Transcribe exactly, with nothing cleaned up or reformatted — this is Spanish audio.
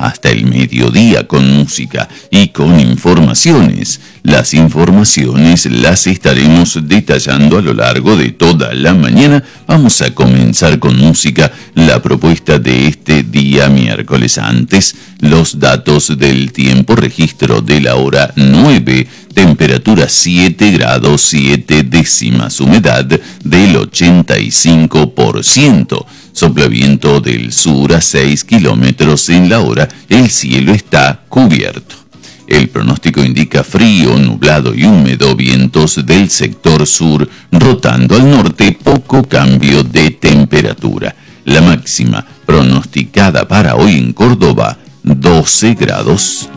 hasta el mediodía con música y con informaciones. Las informaciones las estaremos detallando a lo largo de toda la mañana. Vamos a comenzar con música, la propuesta de este día miércoles. Antes, los datos del tiempo, registro de la hora nueve, temperatura siete grados siete décimas, humedad del ochenta y cinco por ciento. Sopla viento del sur a seis kilómetros en la hora, el cielo está cubierto. El pronóstico indica frío, nublado y húmedo, vientos del sector sur rotando al norte, poco cambio de temperatura. La máxima pronosticada para hoy en Córdoba, doce grados.